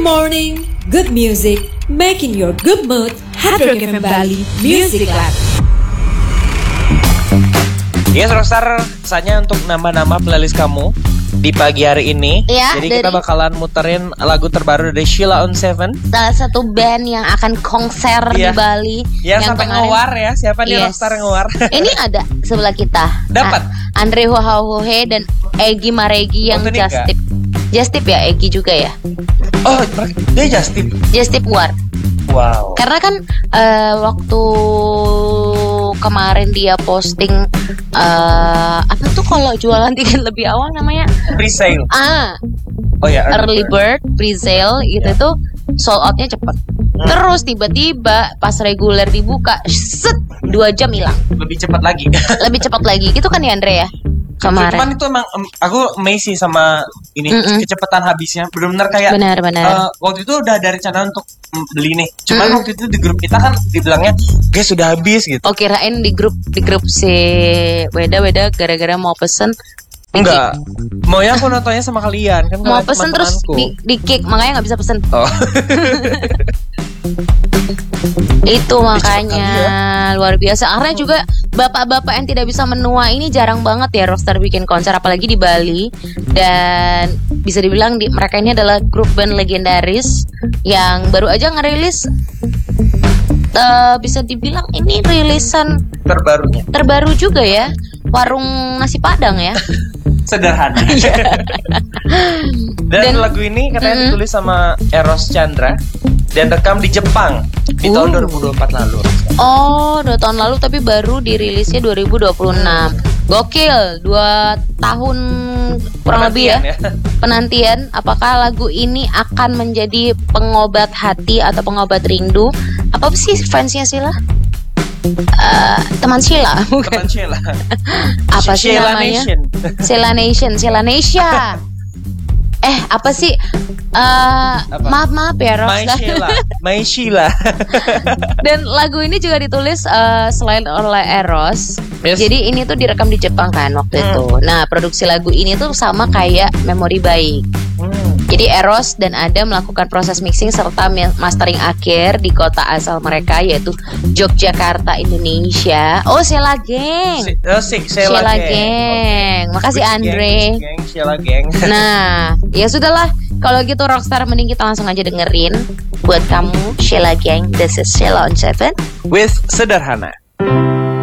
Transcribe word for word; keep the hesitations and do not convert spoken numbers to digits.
morning, good music, making your good mood. Hard Rock F M Bali Music Lab. Yes, Rockstar, saatnya untuk nambah-nambah playlist kamu di pagi hari ini. Ya, Jadi dari... kita bakalan muterin lagu terbaru dari Sheila on Seven, salah satu band yang akan konser iya. di Bali. Yang, yang sampai kemarin... ngewar ya. Siapa nih yes. Rockstar yang ngewar? Ini ada sebelah kita. Dapat ah, Andre Hohohe dan Egi Maregi yang just tip. Just tip ya, Egi juga ya. Oh, dia just tip. Just tip war. Wow. Karena kan uh, waktu kemarin dia posting uh, apa tuh kalau jualan tiket lebih awal namanya pre-sale. Ah. Oh ya, early, early bird, bird pre-sale gitu yeah. Tuh sold outnya cepet. Hmm. Terus tiba-tiba pas reguler dibuka, set dua jam hilang. Lebih cepat lagi. Lebih cepat lagi. Gitu kan ya Andre ya? Kemarin. Cuman itu emang um, aku amazing sama ini Mm-mm. kecepatan habisnya. Benar-benar kayak benar-benar. Uh, waktu itu udah ada rencana untuk beli nih. Cuman Mm-mm. waktu itu di grup kita kan dibilangnya guys sudah habis gitu. Oh, kirain di grup di grup si Weda-Weda gara-gara mau pesen. Enggak. Mau ya aku nontonnya sama kalian kan. Mau pesen terus di, di kick, makanya nggak bisa pesen. Oh. Itu makanya ya. Luar biasa. Karena juga bapak-bapak yang tidak bisa menua ini jarang banget ya Rockstar bikin konser, apalagi di Bali. Dan bisa dibilang di, mereka ini adalah grup band legendaris yang baru aja ngerilis uh, bisa dibilang ini rilisan terbarunya. Terbaru juga ya. Warung nasi Padang ya. Sederhana. Dan, Dan lagu ini katanya mm-hmm. ditulis sama Eros Chandra dan rekam di Jepang di uh. tahun dua ribu dua puluh empat lalu. Oh, dua tahun lalu tapi baru dirilisnya dua ribu dua puluh enam. Gokil, dua tahun kurang lebih ya. ya. Penantian, apakah lagu ini akan menjadi pengobat hati atau pengobat rindu? Apa sih fansnya Sheila? Uh, teman Sheila, bukan? Teman Sheila. Apa sih Sheila namanya? Nation. Sheila Nation, Sheila Nesia. Eh, apa sih? Uh, maaf maaf ya, Rox. My Sheila, My Sheila. Dan lagu ini juga ditulis uh, selain oleh Eros. Yes. Jadi ini tuh direkam di Jepang kan waktu hmm. itu. Nah, produksi lagu ini tuh sama kayak Memori Baik. Hmm. Jadi Eros dan Ada melakukan proses mixing serta mastering akhir di kota asal mereka yaitu Yogyakarta, Indonesia. Oh, Sheila Gang. Si, oh, si, Sheila, Sheila Gang. Gang. Makasih Which Andre. Gang, gang, Sheila Gang. Nah, ya sudahlah. Kalau gitu Rockstar mending kita langsung aja dengerin buat kamu Sheila Gang. This is Sheila on Seven with Sederhana.